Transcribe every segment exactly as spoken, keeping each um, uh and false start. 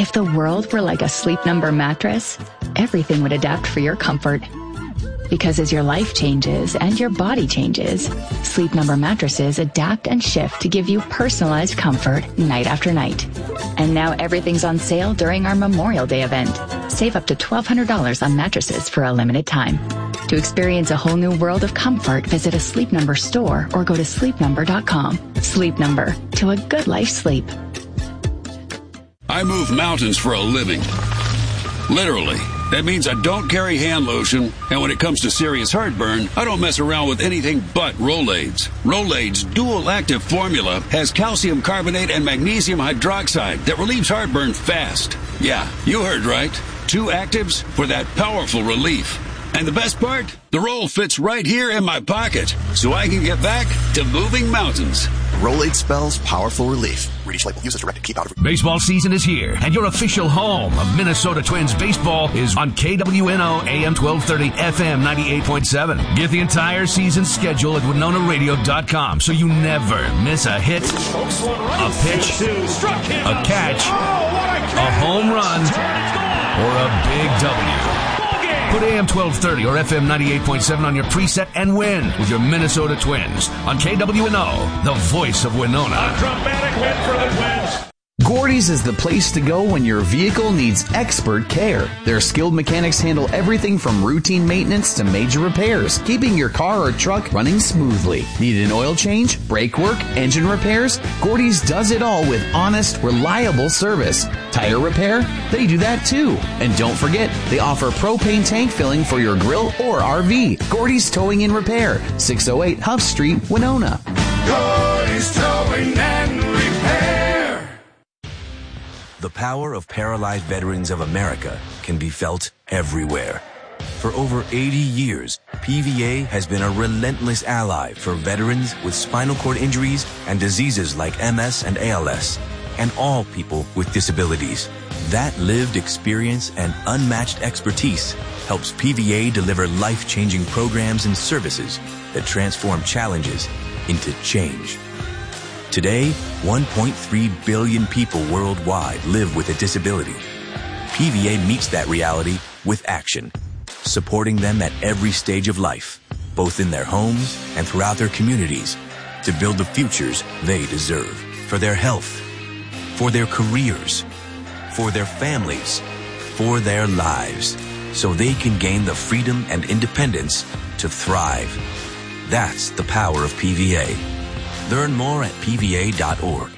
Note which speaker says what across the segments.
Speaker 1: If the world were like a Sleep Number mattress, everything would adapt for your comfort. Because as your life changes and your body changes, Sleep Number mattresses adapt and shift to give you personalized comfort night after night. And now everything's on sale during our Memorial Day event. Save up to twelve hundred dollars on mattresses for a limited time. To experience a whole new world of comfort, visit a Sleep Number store or go to sleep number dot com. Sleep Number, to a good life sleep.
Speaker 2: I move mountains for a living. Literally. That means I don't carry hand lotion, and when it comes to serious heartburn, I don't mess around with anything but Rolaids. Rolaids' dual-active formula has calcium carbonate and magnesium hydroxide that relieves heartburn fast. Yeah, you heard right. Two actives for that powerful relief. And the best part? The roll fits right here in my pocket, so I can get back to moving mountains.
Speaker 3: Rolade spells powerful relief. Read each label. Use as directed. Keep out of...
Speaker 4: Baseball season is here, and your official home of Minnesota Twins baseball is on K W N O A M twelve thirty, F M ninety-eight point seven. Get the entire season schedule at winona radio dot com so you never miss a hit, a pitch, a catch, a home run, or a big W. Put A M twelve thirty or F M ninety-eight point seven on your preset and win with your Minnesota Twins on K W N O, the voice of Winona.
Speaker 5: A dramatic win for the Twins.
Speaker 6: Gordy's is the place to go when your vehicle needs expert care. Their skilled mechanics handle everything from routine maintenance to major repairs, keeping your car or truck running smoothly. Need an oil change, brake work, engine repairs? Gordy's does it all with honest, reliable service. Tire repair? They do that too. And don't forget, they offer propane tank filling for your grill or R V. Gordy's Towing and Repair, six oh eight Huff Street, Winona.
Speaker 5: Gordy's Towing and Repair.
Speaker 7: The power of paralyzed veterans of America can be felt everywhere. For over eighty years, P V A has been a relentless ally for veterans with spinal cord injuries and diseases like M S and A L S, and all people with disabilities. That lived experience and unmatched expertise helps P V A deliver life-changing programs and services that transform challenges into change. Today, one point three billion people worldwide live with a disability. P V A meets that reality with action, supporting them at every stage of life, both in their homes and throughout their communities, to build the futures they deserve. For their health, for their careers, for their families, for their lives, so they can gain the freedom and independence to thrive. That's the power of P V A. Learn more at P V A dot org.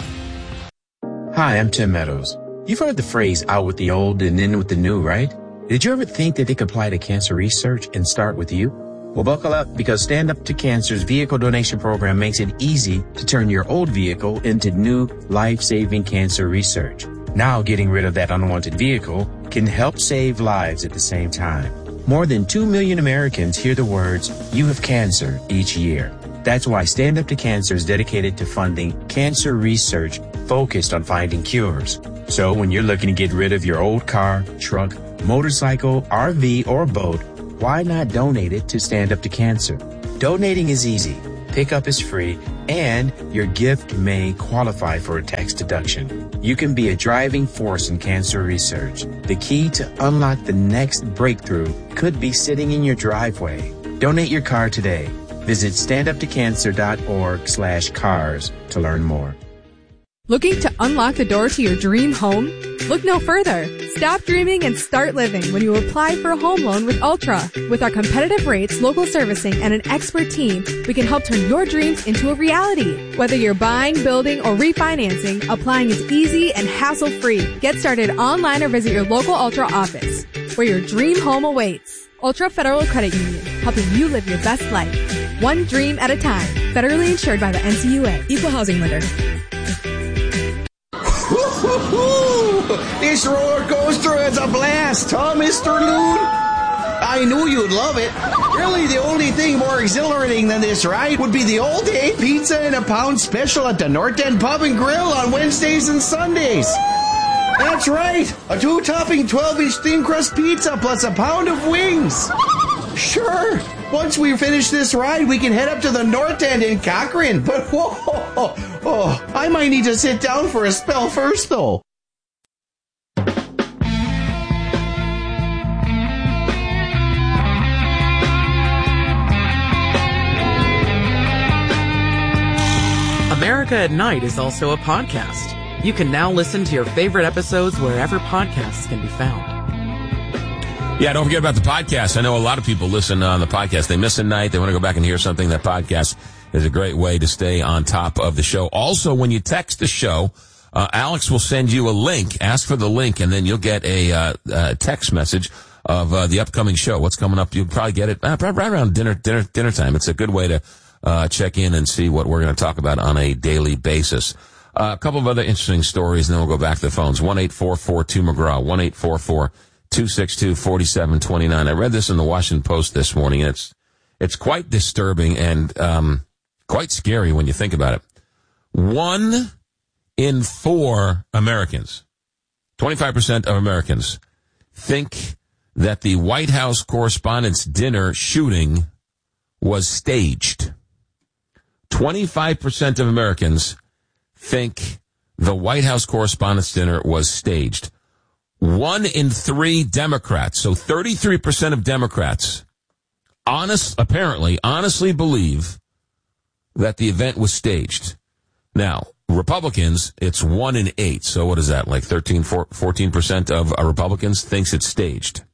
Speaker 8: Hi, I'm Tim Meadows. You've heard the phrase out with the old and in with the new, right? Did you ever think that it could apply to cancer research and start with you? Well, buckle up, because Stand Up to Cancer's vehicle donation program makes it easy to turn your old vehicle into new life-saving cancer research. Now, getting rid of that unwanted vehicle can help save lives at the same time. More than two million Americans hear the words, "You have cancer," each year. That's why Stand Up to Cancer is dedicated to funding cancer research focused on finding cures. So when you're looking to get rid of your old car, truck, motorcycle, R V, or boat, why not donate it to Stand Up to Cancer? Donating is easy, pickup is free, and your gift may qualify for a tax deduction. You can be a driving force in cancer research. The key to unlock the next breakthrough could be sitting in your driveway. Donate your car today. Visit stand up to cancer dot org slash cars to learn more.
Speaker 9: Looking to unlock the door to your dream home? Look no further. Stop dreaming and start living when you apply for a home loan with Ultra. With our competitive rates, local servicing, and an expert team, we can help turn your dreams into a reality. Whether you're buying, building, or refinancing, applying is easy and hassle-free. Get started online or visit your local Ultra office, where your dream home awaits. Ultra Federal Credit Union, helping you live your best life. One dream at a time. Federally insured by the N C U A. Equal housing lender.
Speaker 10: This roller coaster is a blast, huh, Mister Loon? I knew you'd love it. Really, the only thing more exhilarating than this ride would be the all-day pizza and a pound special at the North End Pub and Grill on Wednesdays and Sundays. That's right, a two-topping twelve-inch thin crust pizza plus a pound of wings. Sure, once we finish this ride, we can head up to the North End in Cochrane. But whoa, oh, oh, I might need to sit down for a spell first, though.
Speaker 11: America at Night is also a podcast. You can now listen to your favorite episodes wherever podcasts can be found.
Speaker 12: Yeah, don't forget about the podcast. I know a lot of people listen on the podcast. They miss a night. They want to go back and hear something. That podcast is a great way to stay on top of the show. Also, when you text the show, uh, Alex will send you a link. Ask for the link, and then you'll get a uh, uh, text message of uh, the upcoming show. What's coming up? You'll probably get it uh, right around dinner, dinner, dinner time. It's a good way to uh, check in and see what we're going to talk about on a daily basis. Uh, a couple of other interesting stories, and then we'll go back to the phones. one eight four four two McGraw, one eight four four two six two four seven two nine. I read this in the Washington Post this morning, and it's it's quite disturbing and um, quite scary when you think about it. One in four Americans, twenty-five percent of Americans, think that the White House Correspondents' Dinner shooting was staged. twenty-five percent of Americans think the White House Correspondents' Dinner was staged. One in three Democrats, so thirty-three percent of Democrats, honest, apparently, honestly believe that the event was staged. Now, Republicans, it's one in eight. So what is that, like thirteen, fourteen percent of Republicans thinks it's staged.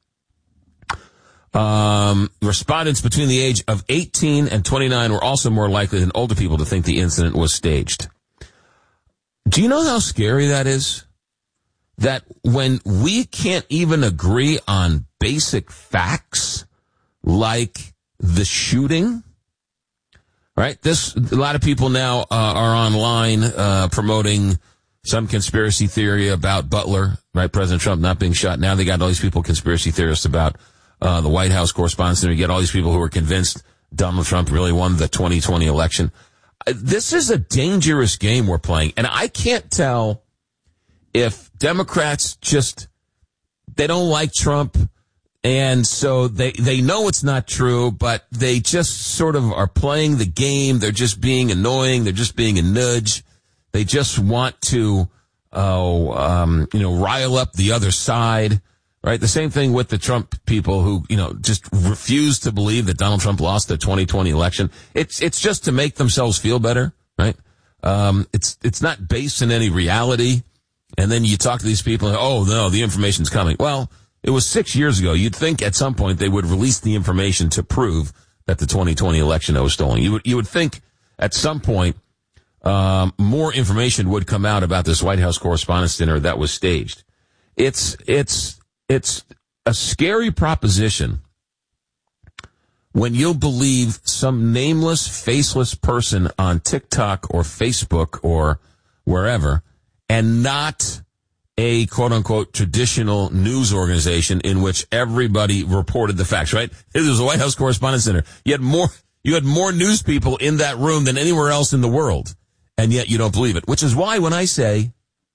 Speaker 12: Um, respondents between the age of eighteen and twenty-nine were also more likely than older people to think the incident was staged. Do you know how scary that is? That when we can't even agree on basic facts like the shooting, right? This, a lot of people now uh, are online uh, promoting some conspiracy theory about Butler, right? President Trump not being shot. Now they got all these people, conspiracy theorists about uh, the White House Correspondents' Dinner. You get all these people who are convinced Donald Trump really won the twenty twenty election. Uh, this is a dangerous game we're playing, and I can't tell if Democrats just, they don't like Trump, and so they, they know it's not true, but they just sort of are playing the game. They're just being annoying. They're just being a nudge. They just want to, oh, um, you know, rile up the other side, right? The same thing with the Trump people who, you know, just refuse to believe that Donald Trump lost the twenty twenty election. It's, it's just to make themselves feel better, right? Um, it's, it's not based in any reality. And then you talk to these people and, oh, no, the information's coming. Well, it was six years ago. You'd think at some point they would release the information to prove that the twenty twenty election was stolen. You would, you would think at some point, um, more information would come out about this White House Correspondents' Dinner that was staged. It's, it's, it's a scary proposition when you'll believe some nameless, faceless person on TikTok or Facebook or wherever, and not a quote-unquote traditional news organization in which everybody reported the facts, right? This was a White House Correspondents' Dinner. You had more, you had more news people in that room than anywhere else in the world, and yet you don't believe it. Which is why when I say,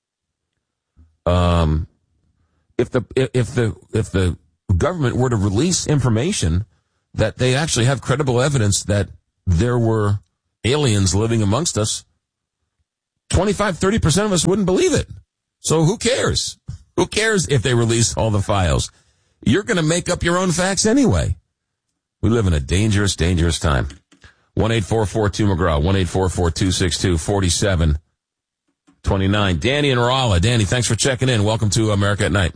Speaker 12: um, if the if the if the government were to release information that they actually have credible evidence that there were aliens living amongst us, twenty-five, thirty percent of us wouldn't believe it. So who cares? Who cares if they release all the files? You're going to make up your own facts anyway. We live in a dangerous, dangerous time. one eight four four two McGraw, one eight four four two six two four seven two nine. Danny in Rolla. Danny, thanks for checking in. Welcome to America at Night.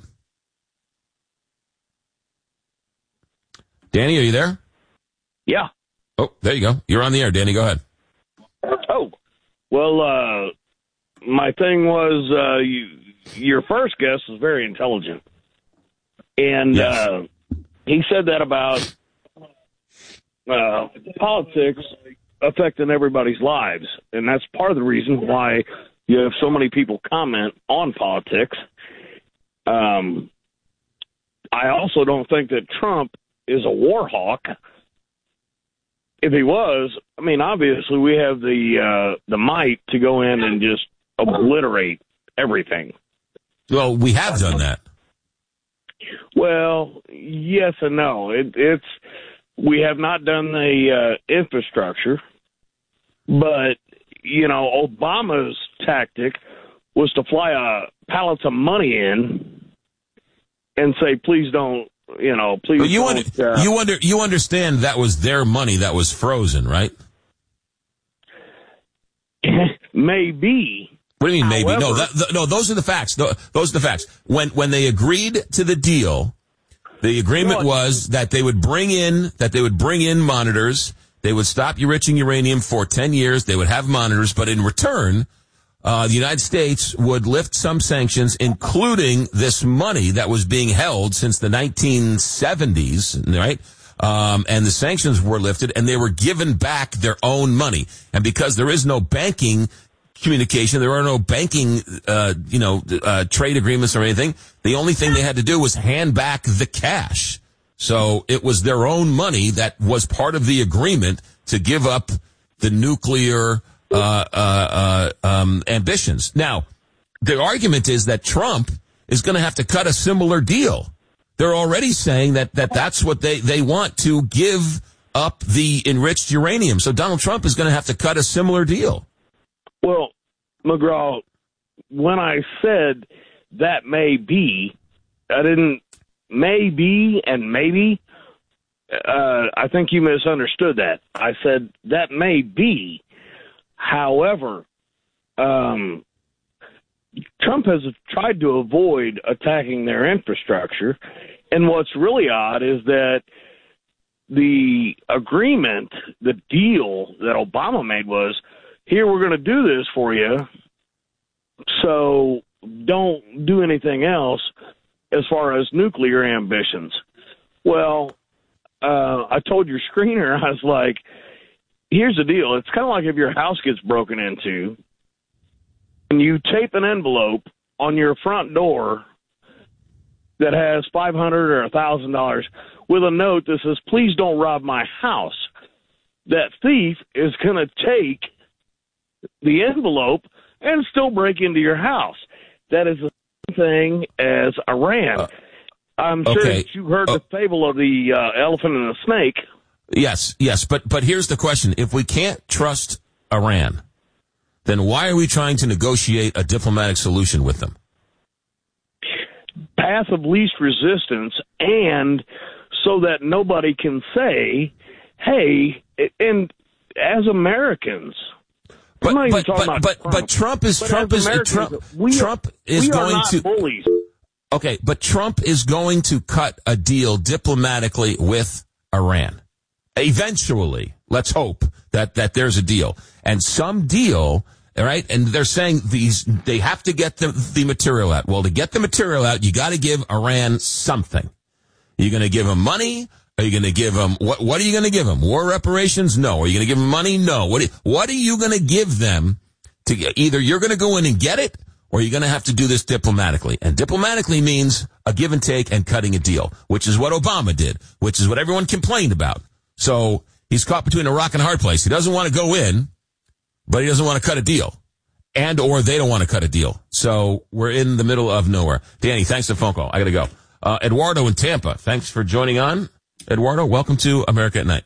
Speaker 12: Danny, are you there?
Speaker 13: Yeah.
Speaker 12: Oh, there you go. You're on the air, Danny. Go ahead.
Speaker 13: Oh, well, uh, my thing was, uh, you, your first guest was very intelligent. And, yes. uh, he said that about, uh, politics affecting everybody's lives. And that's part of the reason why you have so many people comment on politics. Um, I also don't think that Trump is a war hawk. If he was, I mean, obviously we have the uh, the might to go in and just obliterate everything.
Speaker 12: Well, we have done that.
Speaker 13: Well, yes and no. It, it's we have not done the uh, infrastructure, but you know, Obama's tactic was to fly a pallets of money in and say, "Please don't." You know, please.
Speaker 12: But you
Speaker 13: don't,
Speaker 12: under,
Speaker 13: uh,
Speaker 12: you under you understand that was their money that was frozen, right?
Speaker 13: maybe.
Speaker 12: What do you mean maybe?
Speaker 13: However,
Speaker 12: no, that, th- no, those are the facts. Th- those are the facts. When when they agreed to the deal, the agreement was that they would bring in that they would bring in monitors. They would stop enriching uranium for ten years. They would have monitors, but in return, uh, the United States would lift some sanctions, including this money that was being held since the nineteen seventies, right? Um, and the sanctions were lifted, and they were given back their own money. And because there is no banking communication, there are no banking, uh, you know, uh, trade agreements or anything. The only thing they had to do was hand back the cash. So it was their own money that was part of the agreement to give up the nuclear uh, uh, uh, um, ambitions. Now, the argument is that Trump is going to have to cut a similar deal. They're already saying that, that that's what they, they want, to give up the enriched uranium. So Donald Trump is going to have to cut a similar deal.
Speaker 13: Well, McGraw, when I said that may be, I didn't may be and maybe. Uh, I think you misunderstood that. I said that may be. However, um, Trump has tried to avoid attacking their infrastructure. And what's really odd is that the agreement, the deal that Obama made was, here, we're going to do this for you, so don't do anything else as far as nuclear ambitions. Well, uh, I told your screener, I was like, here's the deal. It's kind of like if your house gets broken into and you tape an envelope on your front door that has five hundred dollars or one thousand dollars with a note that says, please don't rob my house. That thief is going to take the envelope and still break into your house. That is the same thing as Iran. Uh, I'm sure
Speaker 12: okay.
Speaker 13: that you heard uh, the fable of the uh, elephant and the snake.
Speaker 12: Yes, yes, but but here's the question. If we can't trust Iran, then why are we trying to negotiate a diplomatic solution with them?
Speaker 13: Path of least resistance, and so that nobody can say, hey, and as Americans,
Speaker 12: but but but, but, Trump, but Trump is
Speaker 13: but
Speaker 12: Trump is Trump,
Speaker 13: we,
Speaker 12: Trump is
Speaker 13: we
Speaker 12: going
Speaker 13: are not
Speaker 12: to
Speaker 13: bullies.
Speaker 12: Okay, but Trump is going to cut a deal diplomatically with Iran. Eventually, let's hope that, that there's a deal. And some deal, all right, and they're saying these, they have to get the, the material out. Well, to get the material out, you got to give Iran something. You're going to give them money? Are you going to give them, what, what are you going to give them? War reparations? No. Are you going to give them money? No. What, what are you going to give them to get? Either you're going to go in and get it, or you're going to have to do this diplomatically. And diplomatically means a give and take and cutting a deal, which is what Obama did, which is what everyone complained about. So he's caught between a rock and a hard place. He doesn't want to go in, but he doesn't want to cut a deal. And or they don't want to cut a deal. So we're in the middle of nowhere. Danny, thanks for the phone call. I got to go. Uh, Eduardo in Tampa, thanks for joining on. Eduardo, welcome to America at Night.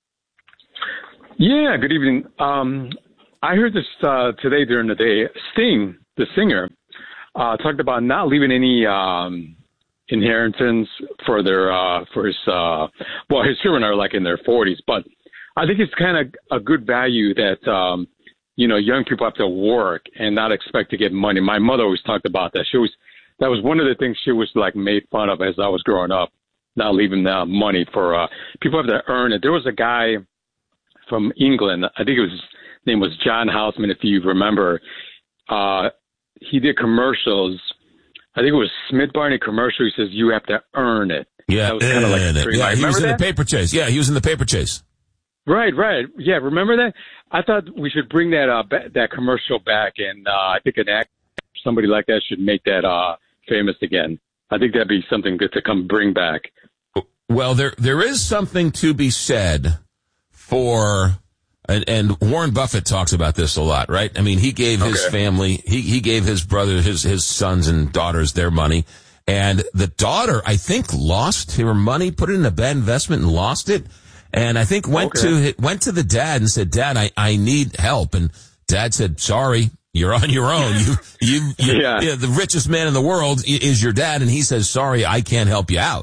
Speaker 14: Yeah, good evening. Um, I heard this uh, today during the day. Sting, the singer, uh, talked about not leaving any um, inheritance for their uh, for his uh, well, his children are like in their forties, but I think it's kind of a good value that um, you know young people have to work and not expect to get money. My mother always talked about that. She was that was one of the things she was like made fun of as I was growing up, not leaving uh, money for uh, people have to earn it. There was a guy from England, I think it was his name was John Houseman, if you remember. Uh, he did commercials. I think it was Smith Barney commercial. He says, you have to earn it.
Speaker 12: Yeah.
Speaker 14: That was kind of like a
Speaker 12: yeah, he was in
Speaker 14: that?
Speaker 12: the paper chase. Yeah, he was in the paper chase.
Speaker 14: Right, right. Yeah, remember that? I thought we should bring that uh, ba- that commercial back, and uh, I think an act, somebody like that should make that uh, famous again. I think that'd be something good to come bring back.
Speaker 12: Well, there there is something to be said for... And, and Warren Buffett talks about this a lot, right? I mean, he gave his okay. family, he, he gave his brother, his, his sons and daughters their money. And the daughter, I think, lost her money, put it in a bad investment and lost it. And I think went okay. to, went to the dad and said, Dad, I, I need help. And Dad said, sorry, you're on your own. You, you, you,
Speaker 14: yeah.
Speaker 12: you know, the richest man in the world is your dad. And he says, sorry, I can't help you out.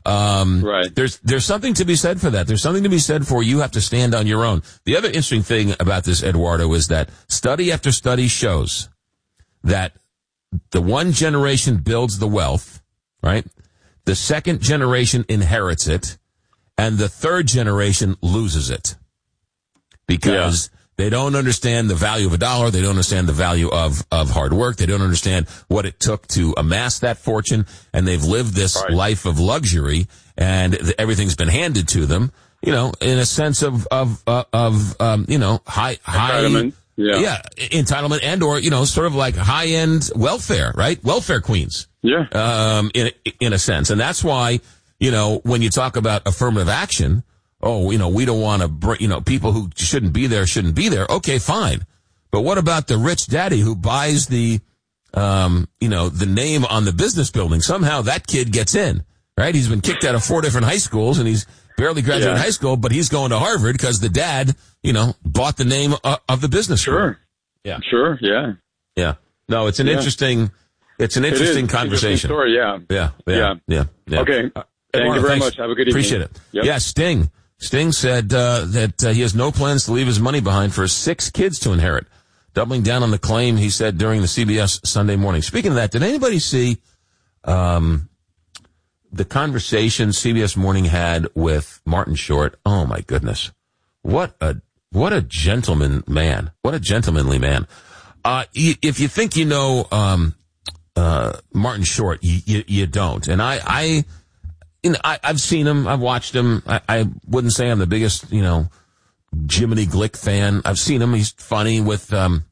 Speaker 12: Um,
Speaker 14: right.
Speaker 12: There's there's something to be said for that. There's something to be said for you have to stand on your own. The other interesting thing about this, Eduardo, is that study after study shows that the one generation builds the wealth, right? The second generation inherits it, and the third generation loses it because yeah. they don't understand the value of a dollar. They don't understand the value of, of hard work. They don't understand what it took to amass that fortune, and they've lived this right. life of luxury, and th- everything's been handed to them, you know, in a sense of, of, uh, of, um, you know, high, high,
Speaker 14: entitlement. Yeah.
Speaker 12: yeah, entitlement and or, you know, sort of like high-end welfare, right? Welfare queens.
Speaker 14: Yeah.
Speaker 12: Um, in, in a sense. And that's why, you know, when you talk about affirmative action, oh, you know, we don't want to bring, you know, people who shouldn't be there shouldn't be there. Okay, fine. But what about the rich daddy who buys the, um, you know, the name on the business building? Somehow that kid gets in, right? He's been kicked out of four different high schools and he's barely graduated
Speaker 14: yeah.
Speaker 12: high school, but he's going to Harvard because the dad, you know, bought the name of, of the business school.
Speaker 14: Sure.
Speaker 12: Yeah.
Speaker 14: Sure. Yeah.
Speaker 12: Yeah. No, it's an
Speaker 14: yeah.
Speaker 12: interesting, it's an interesting
Speaker 14: it
Speaker 12: conversation.
Speaker 14: Interesting story. Yeah.
Speaker 12: Yeah. Yeah.
Speaker 14: Yeah.
Speaker 12: Yeah. yeah.
Speaker 14: Okay.
Speaker 12: Uh,
Speaker 14: Thank
Speaker 12: Eduardo,
Speaker 14: you very
Speaker 12: thanks.
Speaker 14: much. Have a good evening.
Speaker 12: Appreciate it.
Speaker 14: Yep.
Speaker 12: Yeah. Sting. Sting said, uh, that uh, he has no plans to leave his money behind for six kids to inherit. Doubling down on the claim he said during the C B S Sunday Morning. Speaking of that, did anybody see, um, the conversation C B S Morning had with Martin Short? Oh my goodness. What a, what a gentleman man. What a gentlemanly man. Uh, if you think you know, um, uh, Martin Short, you, you, you don't. And I, I, you know, I, I've seen him. I've watched him. I, I wouldn't say I'm the biggest, you know, Jiminy Glick fan. I've seen him. He's funny with, um,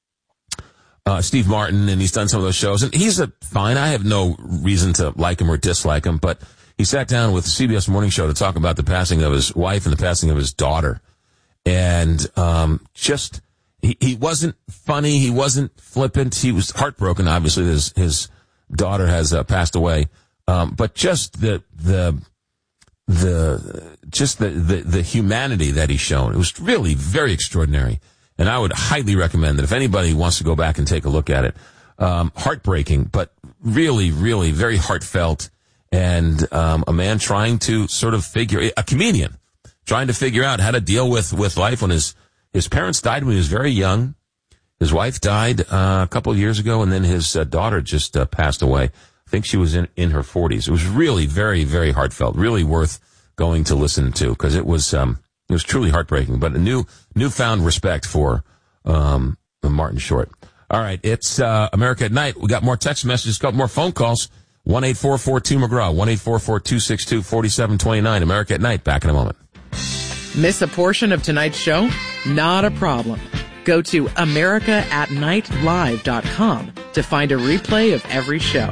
Speaker 12: Uh, Steve Martin, and he's done some of those shows, and he's a fine. I have no reason to like him or dislike him, but he sat down with the C B S Morning Show to talk about the passing of his wife and the passing of his daughter, and um, just he, he wasn't funny, he wasn't flippant, he was heartbroken. Obviously, his his daughter has uh, passed away, um, but just the the the just the, the the humanity that he's shown, it was really very extraordinary. And I would highly recommend that if anybody wants to go back and take a look at it. Um, heartbreaking, but really, really very heartfelt. And um, a man trying to sort of figure, a comedian, trying to figure out how to deal with, with life when his, his parents died when he was very young. His wife died uh, a couple of years ago, and then his uh, daughter just uh, passed away. I think she was in, in her forties. It was really very, very heartfelt, really worth going to listen to, because it was... Um, It was truly heartbreaking, but a new, newfound respect for, um, Martin Short. All right. It's, uh, America at Night. We got more text messages, a couple more phone calls. one eight four four two McGraw, one eight four four two six two four seven two nine. America at Night. Back in a moment.
Speaker 11: Miss a portion of tonight's show? Not a problem. Go to america at night live dot com to find a replay of every show.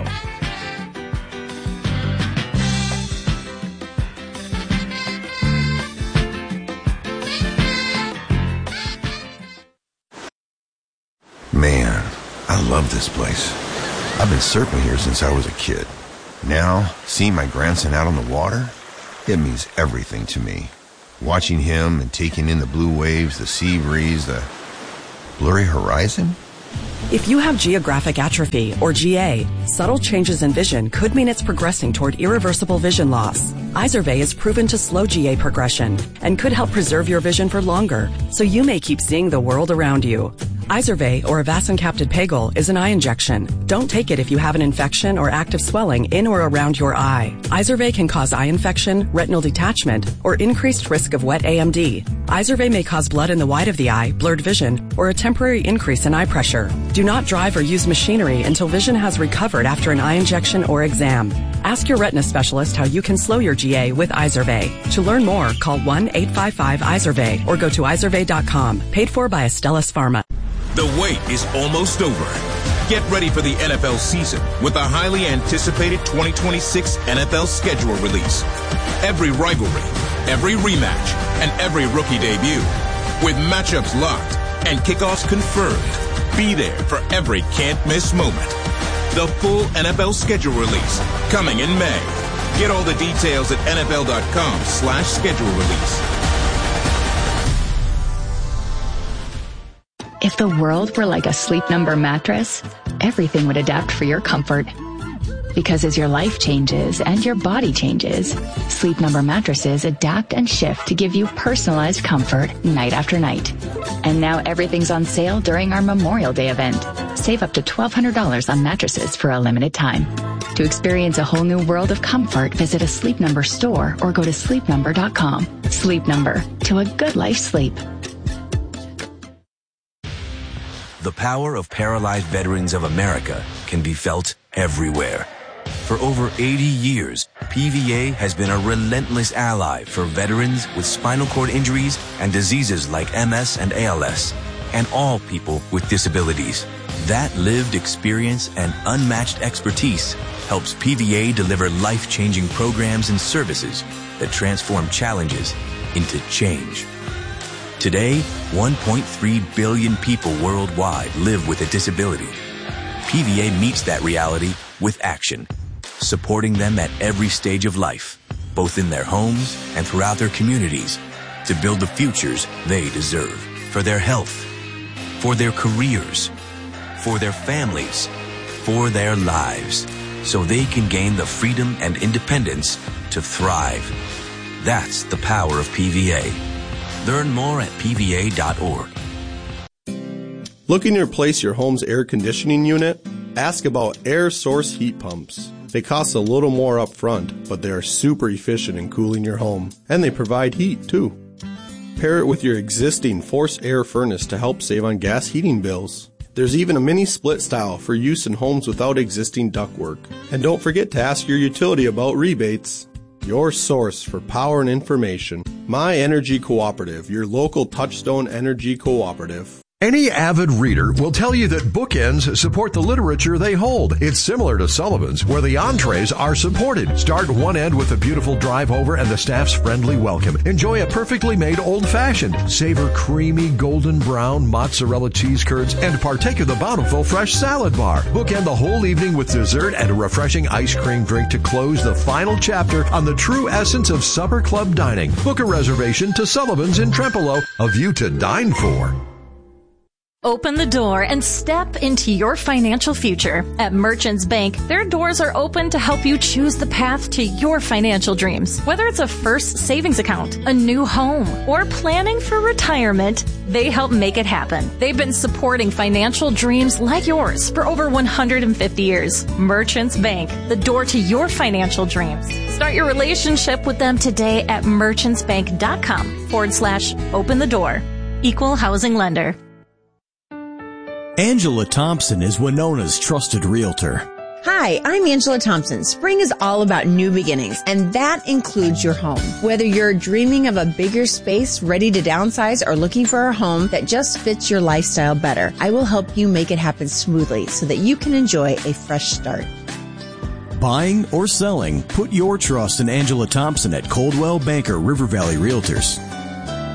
Speaker 15: Man, I love this place. I've been surfing here since I was a kid. Now, seeing my grandson out on the water, it means everything to me. Watching him and taking in the blue waves, the sea breeze, the blurry horizon.
Speaker 16: If you have geographic atrophy, or G A, subtle changes in vision could mean it's progressing toward irreversible vision loss. Izervay is proven to slow G A progression and could help preserve your vision for longer, so you may keep seeing the world around you. Izervay, or avacincaptad pegol, is an eye injection. Don't take it if you have an infection or active swelling in or around your eye. Izervay can cause eye infection, retinal detachment, or increased risk of wet A M D. Izervay may cause blood in the white of the eye, blurred vision, or a temporary increase in eye pressure. Do not drive or use machinery until vision has recovered after an eye injection or exam. Ask your retina specialist how you can slow your G A with Izervay. To learn more, call one eight five five Izervay or go to izervay dot com. Paid for by Astellas Pharma.
Speaker 17: The wait is almost over. Get ready for the N F L season with the highly anticipated twenty twenty-six N F L schedule release. Every rivalry, every rematch, and every rookie debut. With matchups locked and kickoffs confirmed. Be there for every can't-miss moment. The full N F L schedule release coming in May. Get all the details at N F L dot com slash schedule release.
Speaker 1: If the world were like a Sleep Number mattress, everything would adapt for your comfort. Because as your life changes and your body changes, Sleep Number mattresses adapt and shift to give you personalized comfort night after night. And now everything's on sale during our Memorial Day event. Save up to twelve hundred dollars on mattresses for a limited time. To experience a whole new world of comfort, visit a Sleep Number store or go to sleep number dot com. Sleep Number, to a good life sleep.
Speaker 7: The power of Paralyzed Veterans of America can be felt everywhere. For over eighty years, P V A has been a relentless ally for veterans with spinal cord injuries and diseases like M S and A L S, and all people with disabilities. That lived experience and unmatched expertise helps P V A deliver life-changing programs and services that transform challenges into change. Today, one point three billion people worldwide live with a disability. P V A meets that reality with action, supporting them at every stage of life, both in their homes and throughout their communities, to build the futures they deserve for their health, for their careers, for their families, for their lives, so they can gain the freedom and independence to thrive. That's the power of P V A. Learn more at P V A dot org.
Speaker 18: Looking to replace your home's air conditioning unit? Ask about air source heat pumps. They cost a little more up front, but they are super efficient in cooling your home, and they provide heat too. Pair it with your existing forced air furnace to help save on gas heating bills. There's even a mini split style for use in homes without existing ductwork. And don't forget to ask your utility about rebates. Your source for power and information. My Energy Cooperative, your local Touchstone Energy Cooperative.
Speaker 19: Any avid reader will tell you that bookends support the literature they hold. It's similar to Sullivan's, where the entrees are supported. Start one end with a beautiful drive over and the staff's friendly welcome. Enjoy a perfectly made old-fashioned. Savor creamy golden brown mozzarella cheese curds and partake of the bountiful fresh salad bar. Bookend the whole evening with dessert and a refreshing ice cream drink to close the final chapter on the true essence of supper club dining. Book a reservation to Sullivan's in Trempealeau, a view to dine for.
Speaker 20: Open the door and step into your financial future. At Merchants Bank, their doors are open to help you choose the path to your financial dreams. Whether it's a first savings account, a new home, or planning for retirement, they help make it happen. They've been supporting financial dreams like yours for over one hundred fifty years. Merchants Bank, the door to your financial dreams. Start your relationship with them today at merchantsbank.com forward slash open the door. Equal housing lender.
Speaker 21: Angela Thompson is Winona's trusted realtor.
Speaker 22: Hi, I'm Angela Thompson. Spring is all about new beginnings, and that includes your home. Whether you're dreaming of a bigger space, ready to downsize, or looking for a home that just fits your lifestyle better, I will help you make it happen smoothly so that you can enjoy a fresh start.
Speaker 21: Buying or selling, put your trust in Angela Thompson at Coldwell Banker River Valley Realtors.